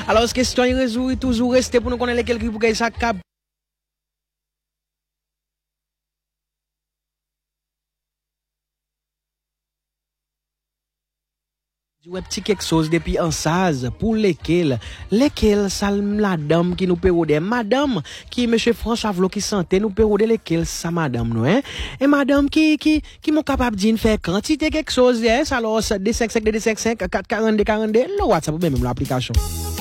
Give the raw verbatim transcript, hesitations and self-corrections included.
Alors, question est résout toujours rester pour nous connaître quelques pour que ça cap. Ouais, petit quelque chose depuis un saz pour lesquels lesquels ça la dame qui nous pérode madame qui monsieur François Vlo qui santé nous pérode lesquels ça madame nous hein et madame qui qui qui m'ont capable de faire quantité quelque chose hein ça alors deux cinq cinq deux cinq cinq quatre quarante-deux quarante-deux le WhatsApp même l'application